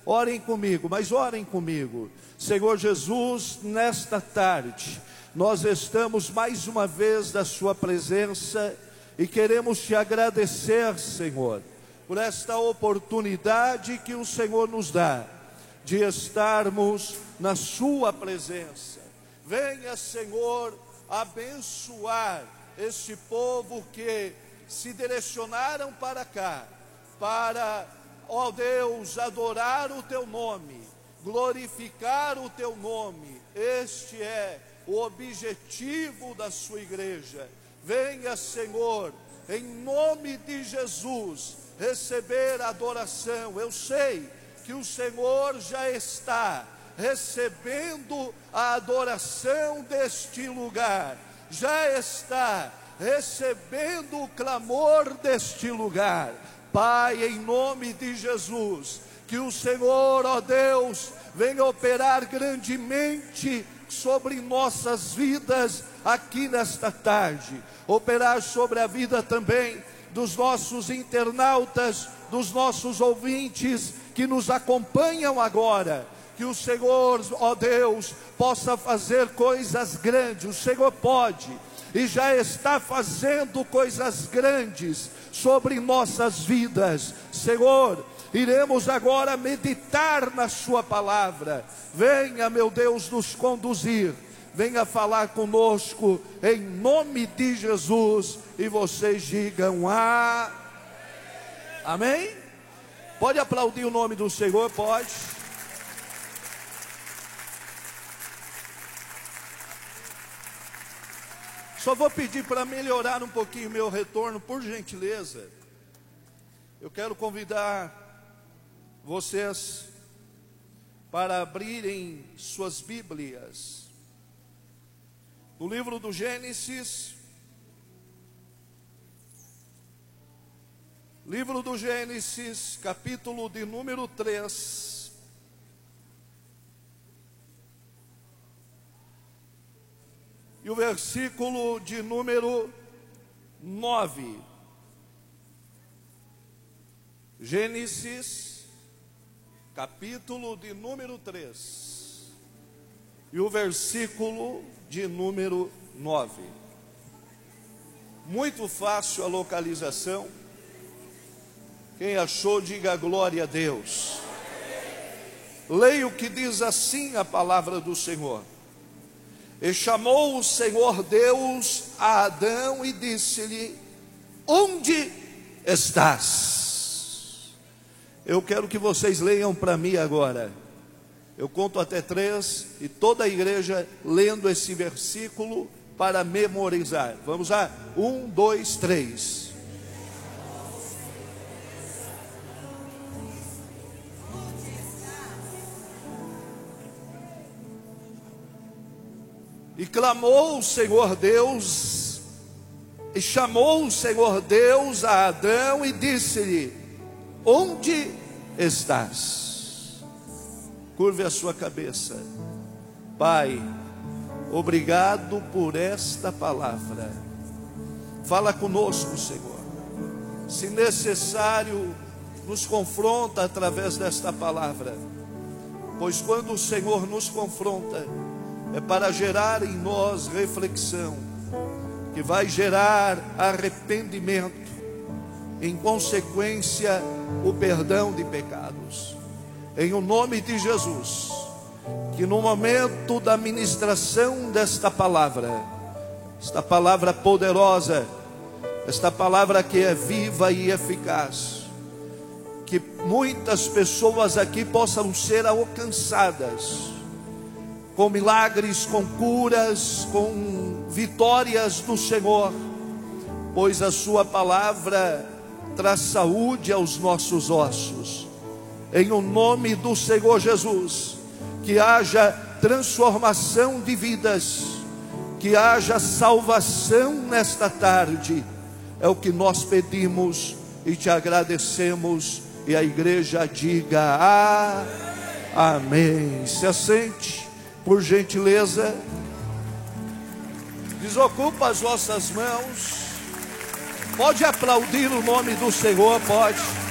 Orem comigo, mas orem comigo. Senhor Jesus, nesta tarde, nós estamos mais uma vez na sua presença e queremos te agradecer, Senhor, por esta oportunidade que o Senhor nos dá de estarmos na sua presença. Venha, Senhor, abençoar este povo que se direcionaram para cá, para, ó Deus, adorar o teu nome, glorificar o teu nome. Este é o objetivo da sua igreja. Venha, Senhor, em nome de Jesus, receber a adoração. Eu sei que o Senhor já está recebendo a adoração deste lugar, já está recebendo o clamor deste lugar. Pai, em nome de Jesus, que o Senhor, ó Deus, venha operar grandemente sobre nossas vidas aqui nesta tarde, operar sobre a vida também dos nossos internautas, dos nossos ouvintes que nos acompanham agora. Que o Senhor, ó Deus, possa fazer coisas grandes. O Senhor pode e já está fazendo coisas grandes sobre nossas vidas. Senhor, iremos agora meditar na sua palavra. Venha, meu Deus, nos conduzir. Venha falar conosco em nome de Jesus. E vocês digam amém? Pode aplaudir o nome do Senhor, pode. Só vou pedir para melhorar um pouquinho meu retorno, por gentileza. Eu quero convidar vocês para abrirem suas Bíblias no livro do Gênesis. Livro do Gênesis, capítulo de número 3. E o versículo de número 9. Gênesis, capítulo de número 3. E o versículo de número 9. Muito fácil a localização. Quem achou, diga glória a Deus. Leia o que diz assim a palavra do Senhor. E chamou o Senhor Deus a Adão e disse-lhe: onde estás? Eu quero que vocês leiam para mim agora. Eu conto até 3 e toda a igreja lendo esse versículo para memorizar. Vamos lá? 1, 2, 3. E clamou o Senhor Deus, e chamou o Senhor Deus a Adão e disse-lhe: onde estás? Curve a sua cabeça. Pai, obrigado por esta palavra. Fala conosco, Senhor. Se necessário, nos confronta através desta palavra. Pois quando o Senhor nos confronta, é para gerar em nós reflexão, que vai gerar arrependimento, em consequência, o perdão de pecados. Em o nome de Jesus, que no momento da ministração desta palavra, esta palavra poderosa, esta palavra que é viva e eficaz, que muitas pessoas aqui possam ser alcançadas com milagres, com curas, com vitórias do Senhor, pois a sua palavra traz saúde aos nossos ossos. Em o nome do Senhor Jesus, que haja transformação de vidas, que haja salvação nesta tarde. É o que nós pedimos e te agradecemos. E a igreja diga amém. Se assente, por gentileza. Desocupa as vossas mãos. Pode aplaudir o nome do Senhor, pode.